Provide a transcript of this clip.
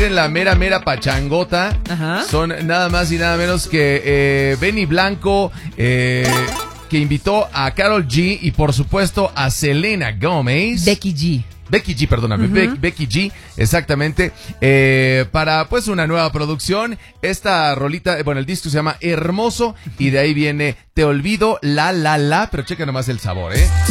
quieren la mera pachangota, Ajá. son nada más y nada menos que Benny Blanco, que invitó a Karol G y por supuesto a Selena Gomez. Becky G. Becky G, perdóname, Becky G, exactamente, para pues una nueva producción. Esta rolita, bueno, el disco se llama Hermoso y de ahí viene Te Olvido, la, pero checa nomás el sabor,